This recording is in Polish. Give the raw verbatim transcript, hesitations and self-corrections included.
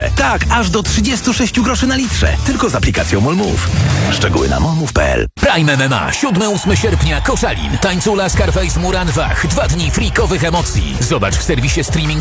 litrze. Tak, aż do trzydzieści sześć groszy na litrze. Tylko z aplikacją MOLMOVE. Szczegóły na molmove kropka p l. Prime M M A, siódmego ósmego sierpnia, Koszalin. Tańcula, Scarface, Muran, Wach. Dwa dni frikowych emocji. Zobacz w serwisie streaming